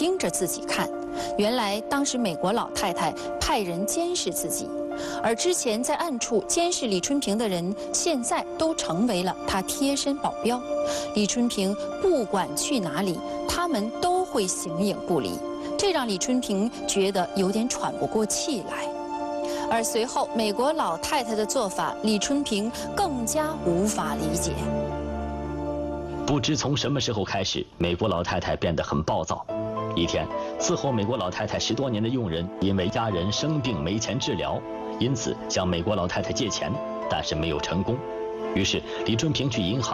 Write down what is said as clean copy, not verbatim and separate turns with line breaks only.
盯着自己看。原来当时美国老太太派人监视自己，而之前在暗处监视李春平的人，现在都成为了她贴身保镖。李春平不管去哪里，他们都会形影不离，这让李春平觉得有点喘不过气来。而随后美国老太太的做法，李春平更加无法理解。
不知从什么时候开始，美国老太太变得很暴躁。一天，伺候美国老太太10多年的佣人因为家人生病没钱治疗，因此向美国老太太借钱，但是没有成功。于是李春平去银行